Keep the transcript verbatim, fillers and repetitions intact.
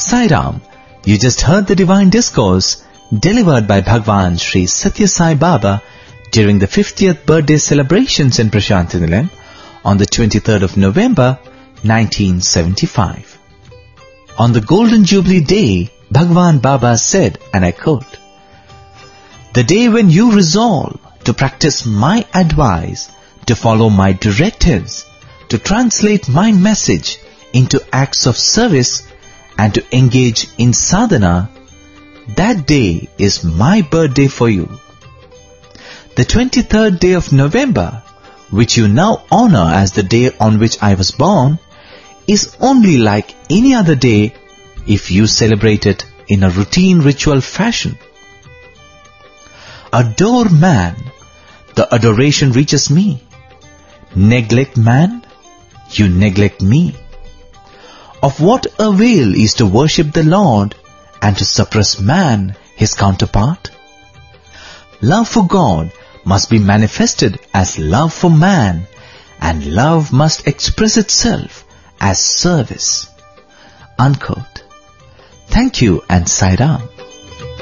Sai Ram, you just heard the divine discourse delivered by Bhagwan Sri Satya Sai Baba during the fiftieth birthday celebrations in Prasanthi Nilayam on the twenty-third of November nineteen seventy-five. On the Golden Jubilee Day, Bhagwan Baba said, and I quote, "The day when you resolve to practice my advice, to follow my directives, to translate my message into acts of service and to engage in sadhana, that day is my birthday for you. The twenty-third day of November, which you now honor as the day on which I was born, is only like any other day if you celebrate it in a routine ritual fashion. Adore man, the adoration reaches me. Neglect man, you neglect me. Of what avail is to worship the Lord and to suppress man, his counterpart? Love for God must be manifested as love for man, and love must express itself as service." Unquote. Thank you and Sai Ram.